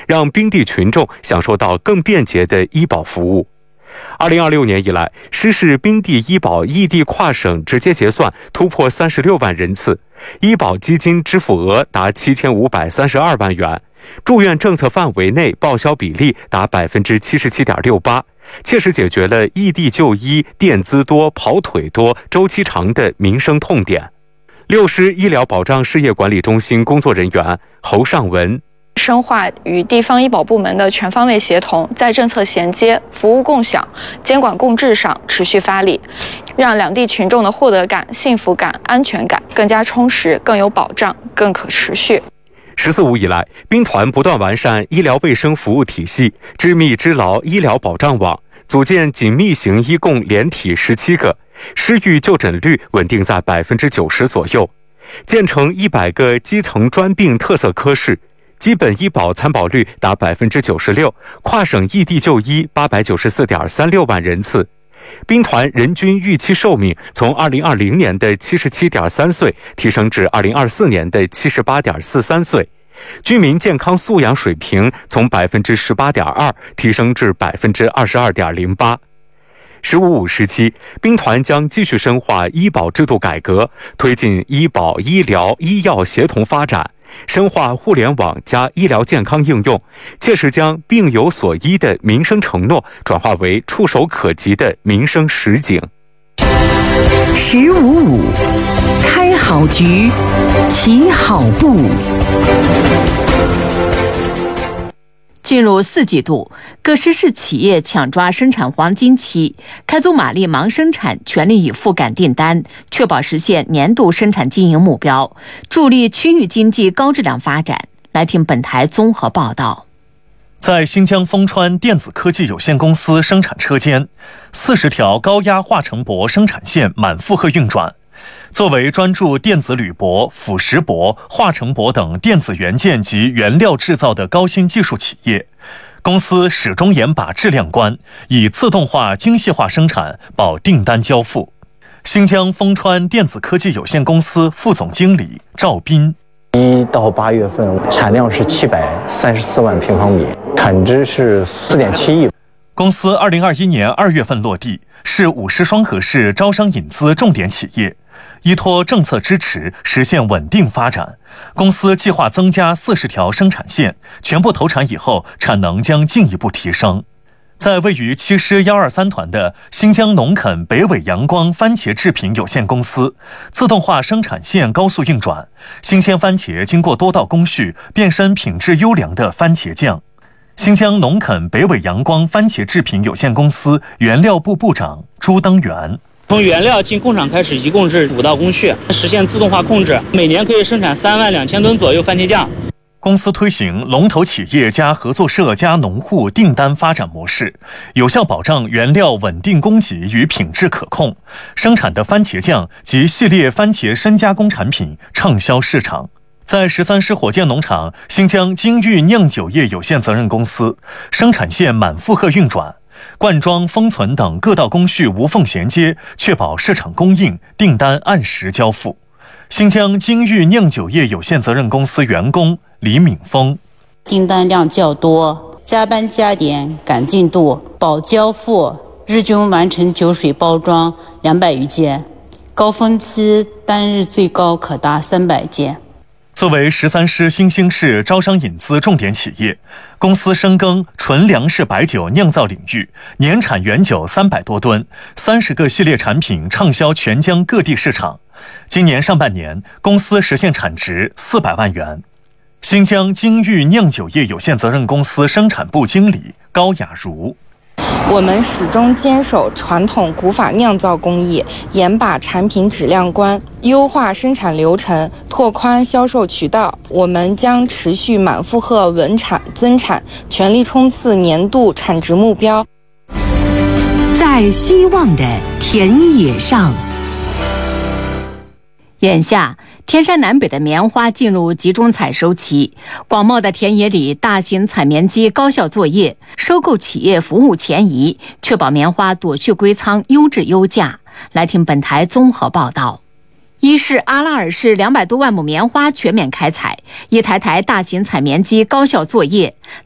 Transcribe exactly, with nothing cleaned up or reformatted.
让冰地群众享受到更便捷的医保服务。二零二六年以来，失事冰地医保异地跨省直接结算突破三十六万人次，医保基金支付额达七千五百三十二万元，住院政策范围内报销比例达百分之七十七点六八，切实解决了异地就医垫资多、跑腿多、周期长的民生痛点。六师医疗保障事业管理中心工作人员侯尚文。 深化与地方医保部门的全方位协同，在政策衔接、服务共享、监管共治上持续发力，让两地群众的获得感、幸福感、安全感更加充实、更有保障、更可持续。 十四五以来，兵团不断完善医疗卫生服务体系，织密织牢医疗保障网，组建紧密型医共联体十七个，失预就诊率稳定在百分之九十左右，建成一百个基层专病特色科室。基本医保参保率达百分之九十六，跨省异地就医八百九十四点三六万人次。兵团人均预期寿命从二零二零年的七十七点三岁提升至二零二四年的七十八点四三岁，居民健康素养水平从百分之十八点二提升至百分之二十二点零八。十五五时期，兵团将继续深化医保制度改革，推进医保、医疗、医药协同发展，深化互联网加医疗健康应用，切实将病有所医的民生承诺转化为触手可及的民生实景。 十五五，开好局，起好步。 进入四季度，各市市企业抢抓生产黄金期，开足马力忙生产，全力以赴赶订单，确保实现年度生产经营目标，助力区域经济高质量发展。来听本台综合报道。 在新疆丰川电子科技有限公司生产车间，四十条高压化成铂生产线满负荷运转。作为专注电子铝箔、腐蚀箔、化成铂等电子元件及原料制造的高新技术企业，公司始终严把质量关，以自动化、精细化生产保订单交付。新疆丰川电子科技有限公司副总经理赵斌： 一到八月份产量是七百三十四万平方米，产值是四点七亿。 公司二零二一年二月份落地，是五十双核市招商引资重点企业。依托政策支持，实现稳定发展。公司计划增加四十条生产线，全部投产以后，产能将进一步提升。在位于七师幺二三团的新疆农垦北纬阳光番茄制品有限公司，自动化生产线高速运转，新鲜番茄经过多道工序，变身品质优良的番茄酱。新疆农垦北纬阳光番茄制品有限公司原料部部长朱登元： 从原料进工厂开始，一共是五道工序，实现自动化控制，每年可以生产三万两千吨左右番茄酱。 公司推行龙头企业加合作社加农户订单发展模式，有效保障原料稳定供给与品质可控，生产的番茄酱及系列番茄深加工产品畅销市场。在十三师火箭农场新疆金玉酿酒业有限责任公司，生产线满负荷运转，灌装、封存等各道工序无缝衔接，确保市场供应，订单按时交付。新疆金玉酿酒业有限责任公司员工李敏峰： 订单量较多，加班加点赶进度，保交付，日均完成酒水包装两百余件，高峰期单日最高可达三百件。 作为十三师新兴市招商引资重点企业，公司深耕纯粮食白酒酿造领域，年产原酒三百多吨，三十个系列产品畅销全疆各地市场。今年上半年，公司实现产值四百万元。新疆金玉酿酒业有限责任公司生产部经理高雅茹： 我们始终坚守传统古法酿造工艺，严把产品质量关，优化生产流程，拓宽销售渠道。我们将持续满负荷稳产增产，全力冲刺年度产值目标。 在希望的田野上， 眼下，天山南北的棉花进入集中采收期，广袤的田野里，大型采棉机高效作业，收购企业服务前移，确保棉花躲去归仓，优质优价。来听本台综合报道。一是阿拉尔市两百多万亩棉花全面开采，一台台大型采棉机高效作业，